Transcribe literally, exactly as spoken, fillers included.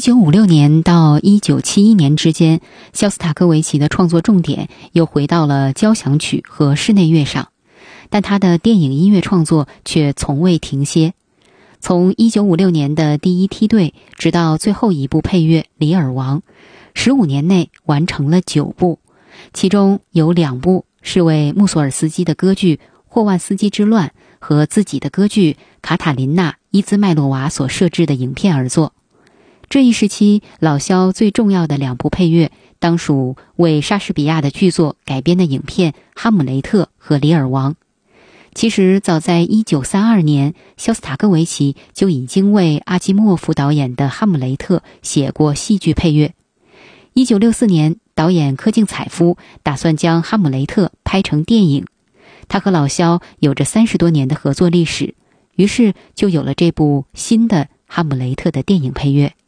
九五六年到一九七一年之间，肖斯塔科维奇的创作重点又回到了交响曲和室内乐上，但他的电影音乐创作却从未停歇。从一九五六年的第一梯队直到最后一部配乐《李尔王》，十五年内完成了九部，其中有两部是为穆索尔斯基的歌剧《霍万斯基之乱》和自己的歌剧《卡塔琳娜·伊兹麦洛娃》所设置的影片而作。这一时期老肖最重要的两部配乐当属为莎士比亚的剧作改编的影片《哈姆雷特》和《李尔王》。其实早在一九三二年，肖斯塔科维奇就已经为阿基莫夫导演的《哈姆雷特》写过戏剧配乐。一九六四年，导演柯敬采夫打算将《哈姆雷特》拍成电影，他和老肖有着三十多年的合作历史，于是就有了这部新的《哈姆雷特》的电影配乐。